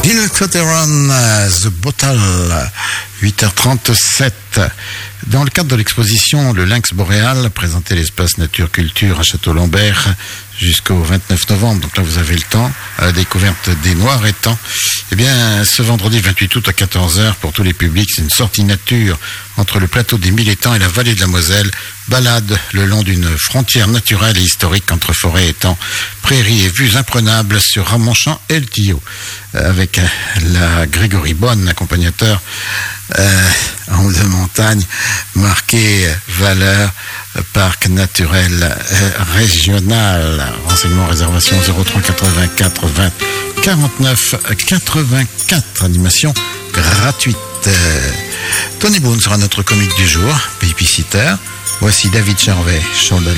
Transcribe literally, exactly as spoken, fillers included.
Hiltoteron, The Bottle, huit heures trente-sept. Dans le cadre de l'exposition Le Lynx Boréal, présenté l'espace Nature Culture à Château-Lambert jusqu'au vingt-neuf novembre, donc là vous avez le temps, à la découverte des noirs étangs. Eh bien, ce vendredi vingt-huit août à quatorze heures, pour tous les publics, c'est une sortie nature entre le plateau des Mille Étangs et la vallée de la Moselle. Balade le long d'une frontière naturelle et historique entre forêts, étangs, prairies et vues imprenables sur Ramonchamp et le Tillot. Avec la Grégory Bonne, accompagnateur euh, en haut de montagne, marqué valeur parc naturel euh, régional. Renseignements, réservation zéro trois quatre-vingt-quatre vingt quarante-neuf quatre-vingt-quatre. Animation gratuite. Euh, Tony Boone sera notre comique du jour, babysitter. Voici David Charvet, Shoulder